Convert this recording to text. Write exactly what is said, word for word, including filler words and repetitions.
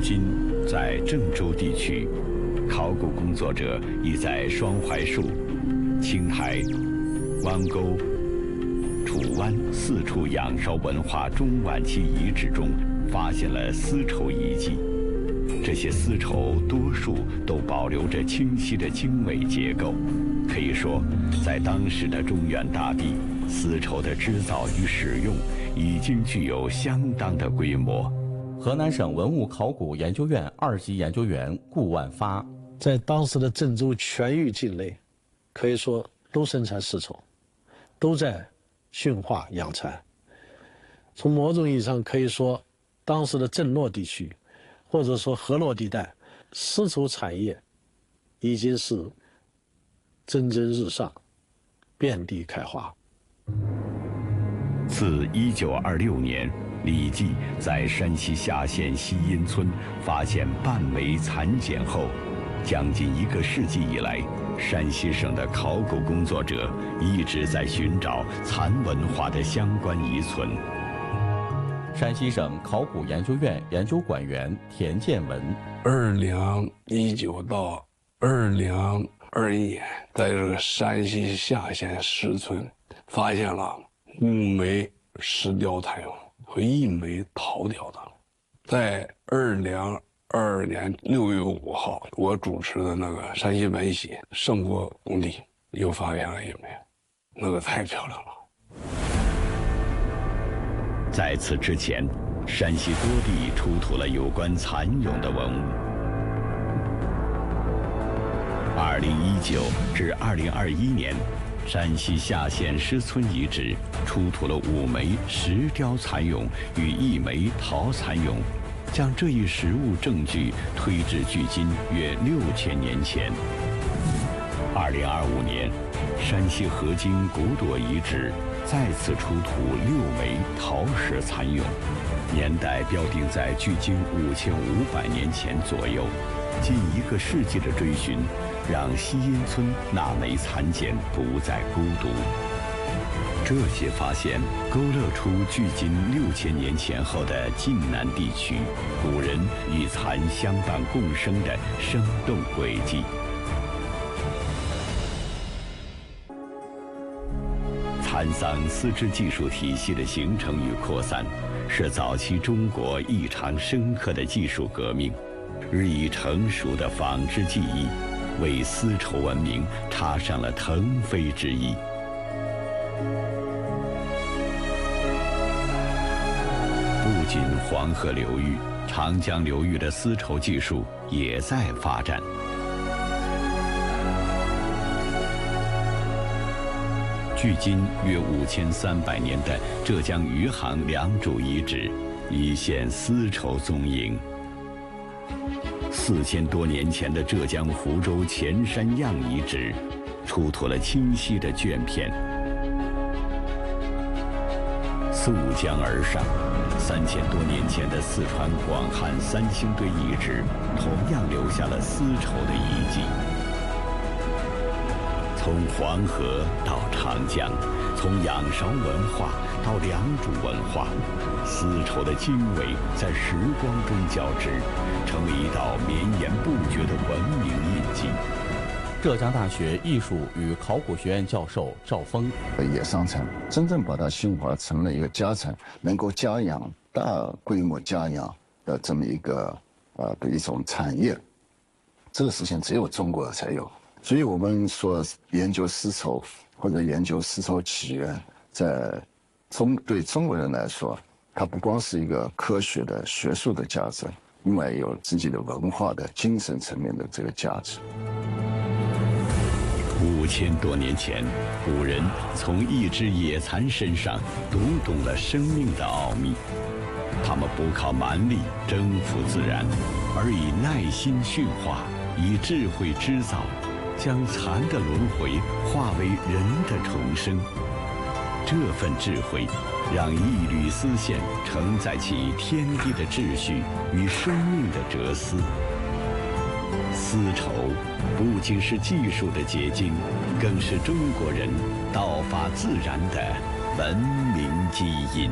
今在郑州地区，考古工作者已在双槐树、青海、汪沟、楚湾四处仰韶文化中晚期遗址中发现了丝绸遗迹。这些丝绸多数都保留着清晰的经纬结构，可以说，在当时的中原大地，丝绸的制造与使用已经具有相当的规模。 河南省文物考古研究院二级研究员顾万发， 在当时的郑州全域境内，可以说都生产丝绸，都在驯化养蚕。从某种意义上可以说，当时的郑洛地区，或者说河洛地带，丝绸产业已经是蒸蒸日上，遍地开花。 自一九二六年，李济在山西夏县西阴村发现半枚蚕茧后，将近一个世纪以来，山西省的考古工作者一直在寻找蚕文化的相关遗存。 山西省考古研究院研究馆员田建文， 二零一九到二零二一年，在这个山西夏县石村发现了五枚石雕蚕蛹和一枚陶雕的。在二零二二年六月五号，我主持的那个山西文喜圣国工地又发现了一枚，那个太漂亮了。 在此之前，山西多地出土了有关蚕蛹的文物。二零一九至二零二一年，山西夏县石村遗址出土了五枚石雕蚕蛹与一枚陶蚕蛹，将这一实物证据推至距今约六千年前。二零二五年，山西河津古朵遗址再次出土六枚陶石蚕蛹，年代标定在距今五千五百年前左右。近一个世纪的追寻，让西阴村那枚蚕茧不再孤独。这些发现勾勒出距今六千年前后的晋南地区古人与蚕相伴共生的生动轨迹。蚕桑丝织技术体系的形成与扩散，是早期中国异常深刻的技术革命。日益成熟的纺织技艺，为丝绸文明插上了腾飞之翼。不仅黄河流域、长江流域的丝绸技术也在发展。距今约五千三百年的浙江余杭良渚遗址，已现丝绸踪影。四千多年前的浙江湖州前山样遗址，出土了清晰的卷片。溯江而上，三千多年前的四川广汉三星堆遗址，同样留下了丝绸的遗迹。从黄河到长江，从仰韶文化到良渚文化，丝绸的经纬在时光中交织，成为一道绵延不绝的文明印记。 浙江大学艺术与考古学院教授赵峰， 野桑蚕真正把它驯化成了一个家蚕，能够家养、大规模家养的这么一个呃的一种产业，这个事情只有中国才有。所以我们说研究丝绸或者研究丝绸起源，在中对中国人来说，它不光是一个科学的学术的价值，另外也有自己的文化的精神层面的这个价值。 五千多年前，古人从一只野蚕身上读懂了生命的奥秘。他们不靠蛮力征服自然，而以耐心驯化，以智慧织造，将蚕的轮回化为人的重生。这份智慧，让一缕丝线承载起天地的秩序与生命的哲思。丝绸不仅是技术的结晶，更是中国人道法自然的文明基因。